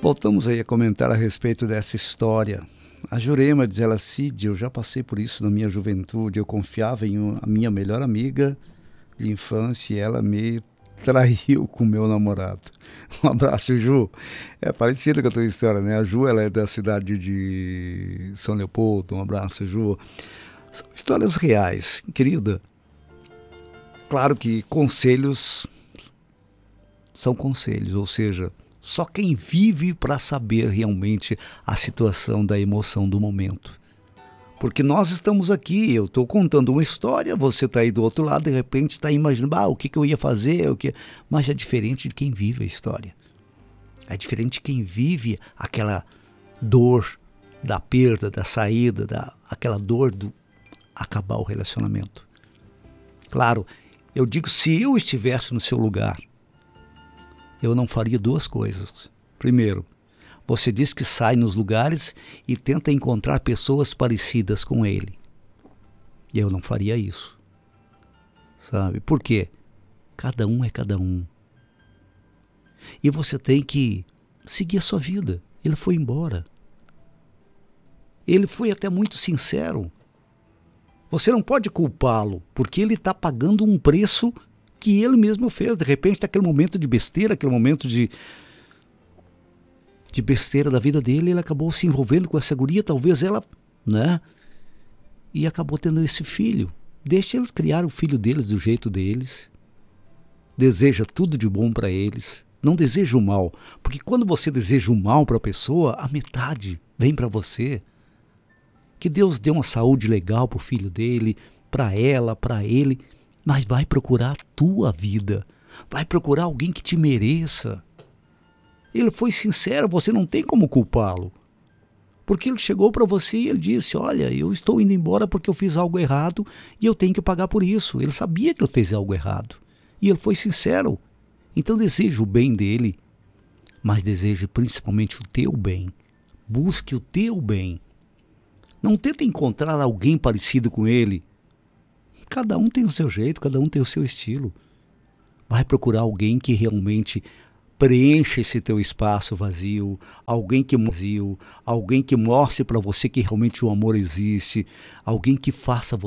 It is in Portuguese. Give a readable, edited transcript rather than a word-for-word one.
Voltamos aí a comentar a respeito dessa história. A Jurema diz ela, Cid, eu já passei por isso na minha juventude, eu confiava em a minha melhor amiga de infância e ela me traiu com meu namorado. Um abraço, Ju. É parecida com a tua história, né? A Ju, ela é da cidade de São Leopoldo. Um abraço, Ju. São histórias reais, querida. Claro que conselhos são conselhos, ou seja, só quem vive para saber realmente a situação da emoção do momento. Porque nós estamos aqui, eu estou contando uma história, você está aí do outro lado, de repente está imaginando, o que eu ia fazer, mas é diferente de quem vive a história. É diferente de quem vive aquela dor da perda, da saída, aquela dor do acabar o relacionamento. Claro, eu digo, se eu estivesse no seu lugar, eu não faria duas coisas. Primeiro, você diz que sai nos lugares e tenta encontrar pessoas parecidas com ele. Eu não faria isso. Sabe? Por quê? Cada um é cada um. E você tem que seguir a sua vida. Ele foi embora. Ele foi até muito sincero. Você não pode culpá-lo, porque ele está pagando um preço que ele mesmo fez. De repente, naquele momento de besteira, aquele momento de besteira da vida dele, ele acabou se envolvendo com essa guria, talvez ela, né? E acabou tendo esse filho. Deixa eles criar o filho deles do jeito deles. Deseja tudo de bom para eles. Não deseja o mal. Porque quando você deseja o mal para a pessoa, a metade vem para você. Que Deus dê uma saúde legal para o filho dele, para ela, para ele. Mas vai procurar a tua vida. Vai procurar alguém que te mereça. Ele foi sincero, você não tem como culpá-lo. Porque ele chegou para você e ele disse, olha, eu estou indo embora porque eu fiz algo errado e eu tenho que pagar por isso. Ele sabia que ele fez algo errado. E ele foi sincero. Então deseja o bem dele, mas deseja principalmente o teu bem. Busque o teu bem. Não tenta encontrar alguém parecido com ele. Cada um tem o seu jeito, cada um tem o seu estilo. Vai procurar alguém que realmente preencha esse teu espaço vazio, alguém que mostre para você que realmente o amor existe, alguém que faça